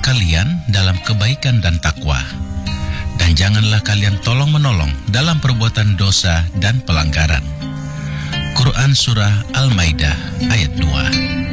kalian dalam kebaikan dan takwa, dan janganlah kalian tolong-menolong dalam perbuatan dosa dan pelanggaran. Quran Surah Al-Maidah ayat 2.